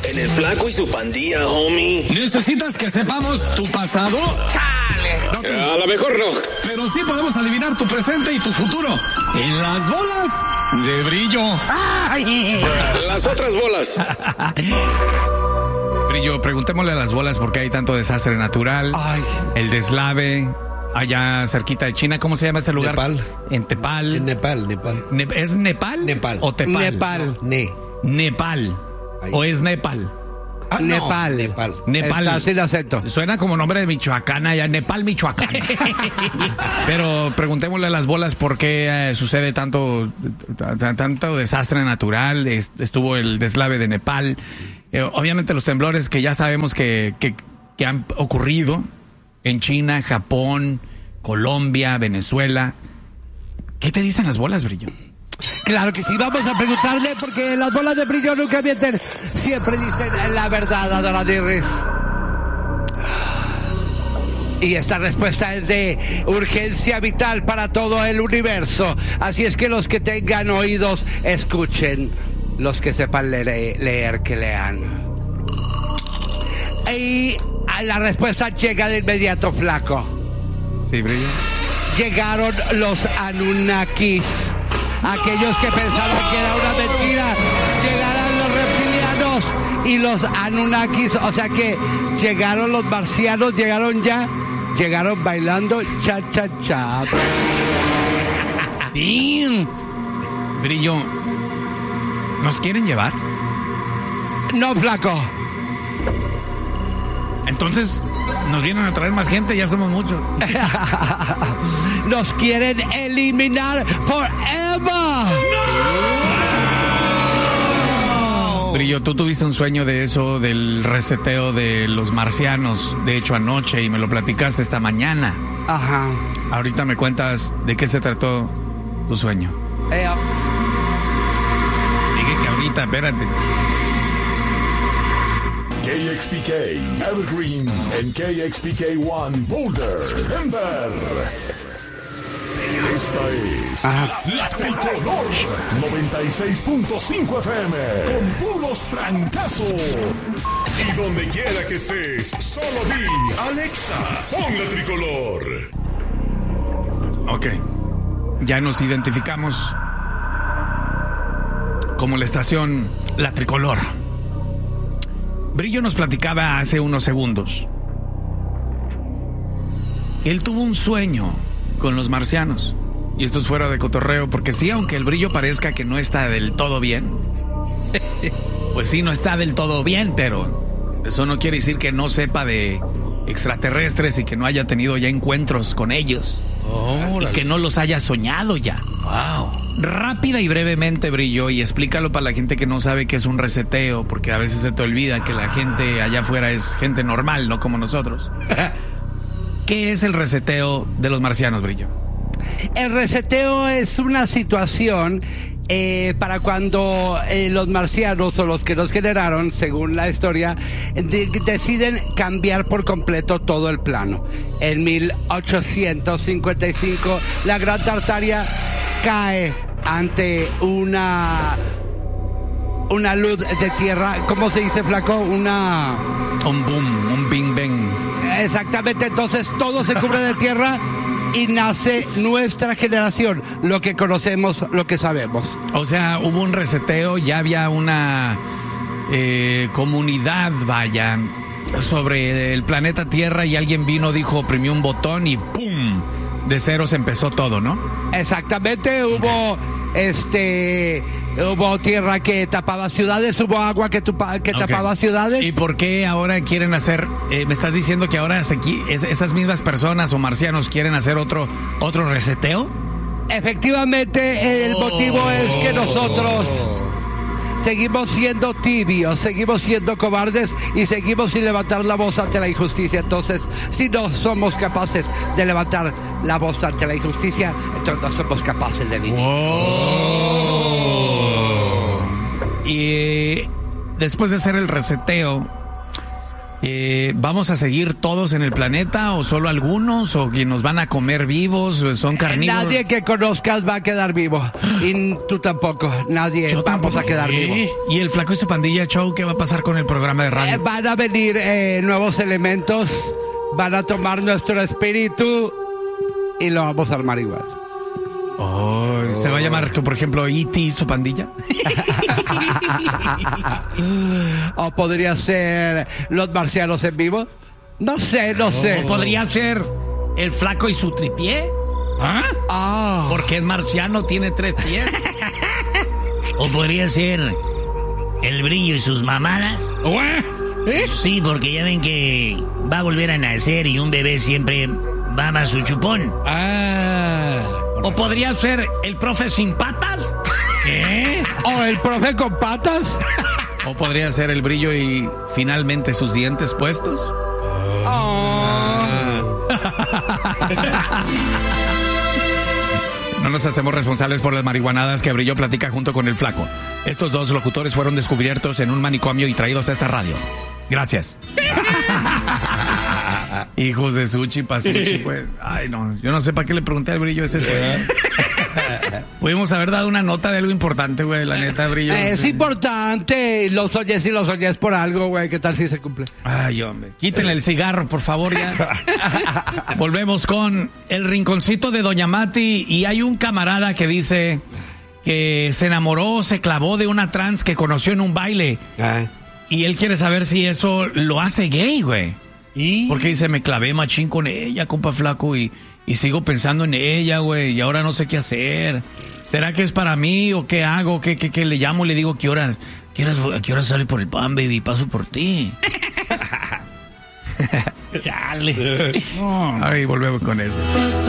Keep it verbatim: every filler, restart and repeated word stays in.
En el Flaco y su pandilla, homie. ¿Necesitas que sepamos tu pasado? ¡Dale! No te... A lo mejor no. Pero sí podemos adivinar tu presente y tu futuro. En las bolas de Brillo. ¡Ay! Las otras bolas. Brillo, preguntémosle a las bolas por qué hay tanto desastre natural. Ay. El deslave allá cerquita de China. ¿Cómo se llama ese lugar? Nepal. En Tepal. En Nepal, Nepal. Ne- ¿Es Nepal? Nepal. ¿O Tepal? Nepal. Ne. Nepal. Ahí. ¿O es Nepal? Ah, no. Nepal. Nepal. Nepal. Está sin acento. Suena como nombre de Michoacán allá, Nepal, Michoacán. Pero preguntémosle a las bolas por qué eh, sucede tanto, t- tanto desastre natural. Est- estuvo el deslave de Nepal. Eh, obviamente los temblores que ya sabemos que, que, que han ocurrido en China, Japón, Colombia, Venezuela. ¿Qué te dicen las bolas, Brillo? Claro que sí, vamos a preguntarle porque las bolas de Brillo nunca mienten. Siempre dicen la verdad, Adoradirris. Y esta respuesta es de urgencia vital para todo el universo. Así es que los que tengan oídos, escuchen. Los que sepan leer, leer que lean. Y la respuesta llega de inmediato, Flaco. Sí, Brillo. Llegaron los Anunnakis. Aquellos que pensaban que era una mentira, llegarán los reptilianos y los Anunnakis. O sea que llegaron los marcianos, llegaron ya, llegaron bailando cha cha cha. Sí. Brillo, ¿nos quieren llevar? No, Flaco. Entonces, nos vienen a traer más gente, ya somos muchos. Nos quieren eliminar forever. No. Brillo, tú tuviste un sueño de eso, del reseteo de los marcianos, de hecho anoche, y me lo platicaste esta mañana. Ajá. Ahorita me cuentas de qué se trató tu sueño. Eh, Dije que ahorita, espérate. K X P K, Evergreen, en K X P K uno, Boulder, Denver. Esta es Ajá. La Tricolor noventa y seis punto cinco F M, con puros francazos. Y donde quiera que estés, solo di, Alexa, pon La Tricolor. Ok, ya nos identificamos como la estación La Tricolor. Brillo nos platicaba hace unos segundos. Él tuvo un sueño con los marcianos. Y esto es fuera de cotorreo, porque sí, aunque el Brillo parezca que no está del todo bien, pues sí, no está del todo bien, pero eso no quiere decir que no sepa de extraterrestres y que no haya tenido ya encuentros con ellos. Oh, y que no los haya soñado ya. Wow. Rápida y brevemente, Brillo, y explícalo para la gente que no sabe qué es un reseteo, porque a veces se te olvida que la gente allá afuera es gente normal, no como nosotros. ¿Qué es el reseteo de los marcianos, Brillo? El reseteo es una situación eh, para cuando eh, los marcianos o los que nos generaron, según la historia, de- deciden cambiar por completo todo el plano. En mil ochocientos cincuenta y cinco, la Gran Tartaria cae ante una una luz de tierra. ¿Cómo se dice, Flaco? Una... Un boom, un bing bang. Exactamente, entonces todo se cubre de tierra y nace nuestra generación, lo que conocemos, lo que sabemos. O sea, hubo un reseteo, ya había una eh, comunidad, vaya, sobre el planeta Tierra y alguien vino, dijo, oprimió un botón y ¡pum! De ceros empezó todo, ¿no? Exactamente, hubo este hubo tierra que tapaba ciudades, hubo agua que, tupa, que Ok. tapaba ciudades. ¿Y por qué ahora quieren hacer, eh, me estás diciendo que ahora se qui- es- esas mismas personas o marcianos quieren hacer otro, otro reseteo? Efectivamente, el motivo es que nosotros seguimos siendo tibios, seguimos siendo cobardes y seguimos sin levantar la voz ante la injusticia. Entonces, si no somos capaces de levantar la voz ante la injusticia, entonces no somos capaces de vivir. Oh. Y después de hacer el reseteo, Eh, ¿Vamos a seguir todos en el planeta o solo algunos? ¿O que nos van a comer vivos? ¿Son carnívoros? Nadie que conozcas va a quedar vivo. Y tú tampoco. Nadie Yo vamos tampoco. a quedar ¿Eh? vivo. ¿Y el Flaco y su Pandilla Show qué va a pasar con el programa de radio? Eh, van a venir eh, nuevos elementos. Van a tomar nuestro espíritu y lo vamos a armar igual. Oh, ¿se va a llamar, por ejemplo, E T y su pandilla? O podría ser los marcianos en vivo. No sé, no sé. ¿O podría ser el Flaco y su tripié? ¿Ah? Ah. Porque el marciano tiene tres pies. O podría ser el Brillo y sus mamadas. ¿Eh? Sí, porque ya ven que va a volver a nacer y un bebé siempre mama a su chupón. Ah. ¿O podría ser el profe sin patas? ¿Qué? O el profe con patas. ¿O podría ser el Brillo y finalmente sus dientes puestos? No nos hacemos responsables por las marihuanadas que Brillo platica junto con el Flaco. Estos dos locutores fueron descubiertos en un manicomio y traídos a esta radio. Gracias. Hijos de Suchi, Pasuchi, pues. Ay, no. Yo no sé para qué le pregunté al Brillo ese. Pudimos haber dado una nota de algo importante, güey. La neta, Brillo. Es sí. importante. Lo soñé si lo soñé por algo, güey. ¿Qué tal si se cumple? Ay, hombre. Quítenle el cigarro, por favor, ya. Volvemos con el rinconcito de Doña Mati. Y hay un camarada que dice que se enamoró, se clavó de una trans que conoció en un baile. Ah. Y él quiere saber si eso lo hace gay, güey. ¿Y? Porque dice, me clavé machín con ella, compa Flaco, y, y sigo pensando en ella, güey, y ahora no sé qué hacer. ¿Será que es para mí o qué hago? ¿Qué, qué, qué le llamo y le digo, ¿qué horas? ¿Qué horas, qué horas sale por el pan, baby? Paso por ti. Chale. No. Ahí volvemos con eso.